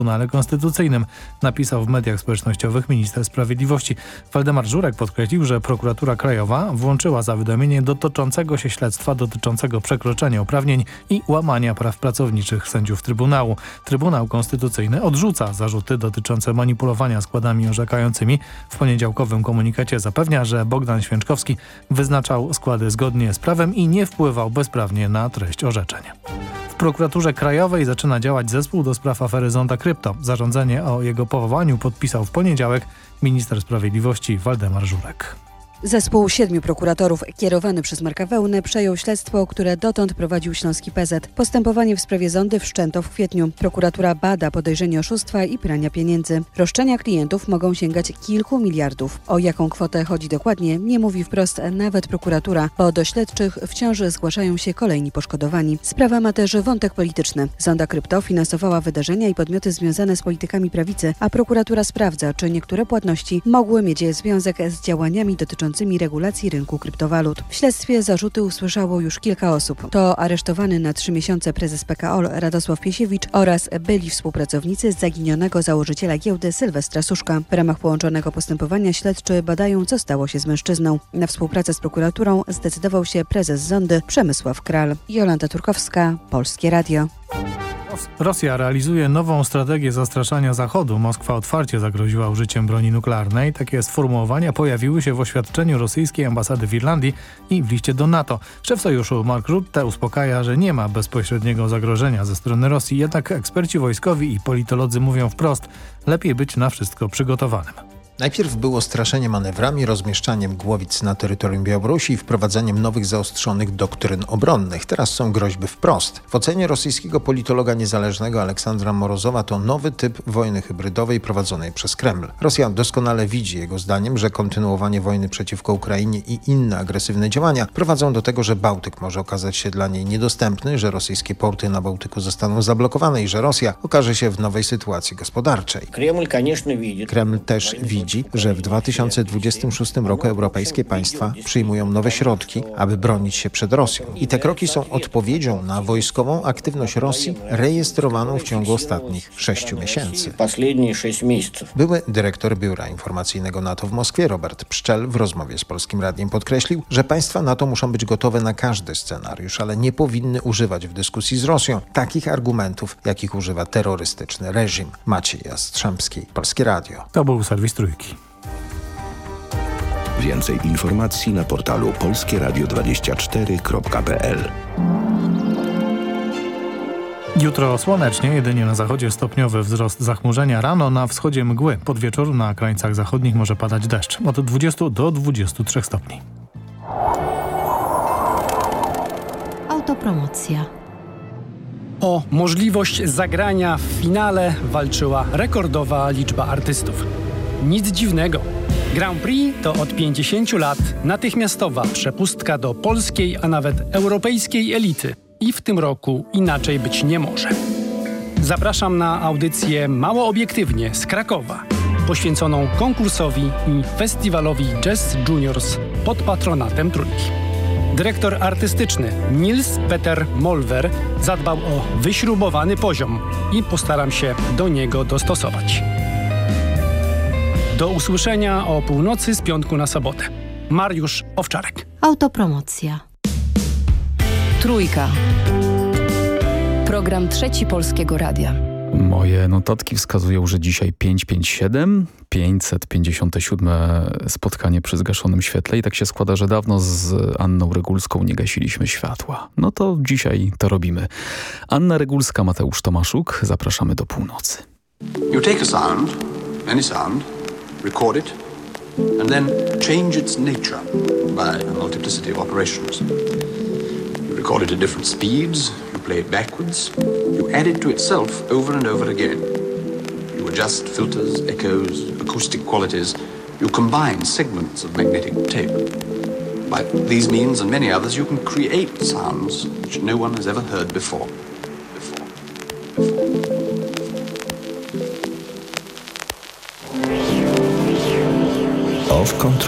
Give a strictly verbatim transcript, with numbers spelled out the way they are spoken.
Trybunale Konstytucyjnym, napisał w mediach społecznościowych minister sprawiedliwości. Waldemar Żurek podkreślił, że prokuratura krajowa włączyła zawiadomienie dotyczącego się śledztwa dotyczącego przekroczenia uprawnień i łamania praw pracowniczych sędziów Trybunału. Trybunał Konstytucyjny odrzuca zarzuty dotyczące manipulowania składami orzekającymi. W poniedziałkowym komunikacie zapewnia, że Bogdan Święczkowski wyznaczał składy zgodnie z prawem i nie wpływał bezprawnie na treść orzeczeń. W prokuraturze krajowej zaczyna działać zespół do spraw afery Zonda Krypto. Zarządzenie o jego powołaniu podpisał w poniedziałek minister sprawiedliwości Waldemar Żurek. Zespół siedmiu prokuratorów kierowany przez Marka Wełnę przejął śledztwo, które dotąd prowadził Śląski P Z. Postępowanie w sprawie Zondy wszczęto w kwietniu. Prokuratura bada podejrzenie oszustwa i prania pieniędzy. Roszczenia klientów mogą sięgać kilku miliardów. O jaką kwotę chodzi dokładnie, nie mówi wprost nawet prokuratura, bo do śledczych wciąż zgłaszają się kolejni poszkodowani. Sprawa ma też wątek polityczny. Zonda Krypto finansowała wydarzenia i podmioty związane z politykami prawicy, a prokuratura sprawdza, czy niektóre płatności mogły mieć związek z działaniami dotyczącymi regulacji rynku kryptowalut. W śledztwie zarzuty usłyszało już kilka osób. To aresztowany na trzy miesiące prezes P K O L Radosław Piesiewicz oraz byli współpracownicy zaginionego założyciela giełdy Sylwestra Suszka. W ramach połączonego postępowania śledczy badają, co stało się z mężczyzną. Na współpracę z prokuraturą zdecydował się prezes Zondy Przemysław Kral. Jolanta Turkowska, Polskie Radio. Rosja realizuje nową strategię zastraszania Zachodu. Moskwa otwarcie zagroziła użyciem broni nuklearnej. Takie sformułowania pojawiły się w oświadczeniu rosyjskiej ambasady w Irlandii i w liście do NATO. Szef sojuszu Mark Rutte uspokaja, że nie ma bezpośredniego zagrożenia ze strony Rosji. Jednak eksperci wojskowi i politolodzy mówią wprost, lepiej być na wszystko przygotowanym. Najpierw było straszenie manewrami, rozmieszczaniem głowic na terytorium Białorusi i wprowadzaniem nowych zaostrzonych doktryn obronnych. Teraz są groźby wprost. W ocenie rosyjskiego politologa niezależnego Aleksandra Morozowa to nowy typ wojny hybrydowej prowadzonej przez Kreml. Rosja doskonale widzi, jego zdaniem, że kontynuowanie wojny przeciwko Ukrainie i inne agresywne działania prowadzą do tego, że Bałtyk może okazać się dla niej niedostępny, że rosyjskie porty na Bałtyku zostaną zablokowane i że Rosja okaże się w nowej sytuacji gospodarczej. Kreml też widzi, że w dwa tysiące dwudziestym szóstym roku europejskie państwa przyjmują nowe środki, aby bronić się przed Rosją. I te kroki są odpowiedzią na wojskową aktywność Rosji rejestrowaną w ciągu ostatnich sześciu miesięcy. Były dyrektor Biura Informacyjnego NATO w Moskwie, Robert Pszczel, w rozmowie z Polskim Radiem podkreślił, że państwa NATO muszą być gotowe na każdy scenariusz, ale nie powinny używać w dyskusji z Rosją takich argumentów, jakich używa terrorystyczny reżim. Maciej Jastrzębski, Polskie Radio. To był serwis Trójki. Więcej informacji na portalu polskie radio dwadzieścia cztery kropka p l. Jutro słonecznie, jedynie na zachodzie stopniowy wzrost zachmurzenia. Rano na wschodzie mgły. Pod wieczór na krańcach zachodnich może padać deszcz. Od dwudziestu do dwudziestu trzech stopni. Autopromocja. O możliwość zagrania w finale walczyła rekordowa liczba artystów. Nic dziwnego. Grand Prix to od pięćdziesięciu lat natychmiastowa przepustka do polskiej, a nawet europejskiej elity. I w tym roku inaczej być nie może. Zapraszam na audycję Mało Obiektywnie z Krakowa, poświęconą konkursowi i festiwalowi Jazz Juniors pod patronatem Trójki. Dyrektor artystyczny Nils Peter Molver zadbał o wyśrubowany poziom i postaram się do niego dostosować. Do usłyszenia o północy z piątku na sobotę. Mariusz Owczarek. Autopromocja. Trójka. Program Trzeci Polskiego Radia. Moje notatki wskazują, że dzisiaj pięćset pięćdziesiąt siedem, pięćset pięćdziesiąte siódme spotkanie przy zgaszonym świetle i tak się składa, że dawno z Anną Regulską nie gasiliśmy światła. No to dzisiaj to robimy. Anna Regulska, Mateusz Tomaszuk, zapraszamy do północy. You take a sound, any sound, record it, and then change its nature by a multiplicity of operations. You record it at different speeds, you play it backwards, you add it to itself over and over again. You adjust filters, echoes, acoustic qualities, you combine segments of magnetic tape. By these means and many others, you can create sounds which no one has ever heard before. Before. Before. Off-Control.